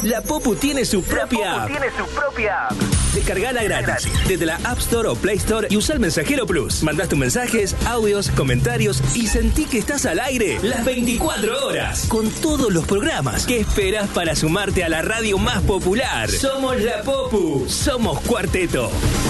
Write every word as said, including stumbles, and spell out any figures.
La Popu tiene su propia app. tiene su propia app. Descargala gratis desde la App Store o Play Store y usa el Mensajero Plus. Mandás tus mensajes, audios, comentarios y sentí que estás al aire las veinticuatro horas con todos los programas. ¿Qué esperás para sumarte a la radio más popular? Somos La Popu, somos Cuarteto.